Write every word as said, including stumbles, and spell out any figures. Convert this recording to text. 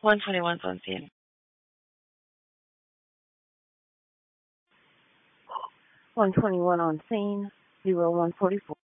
one twenty-one's on scene. one twenty-one on scene, zero one forty-four.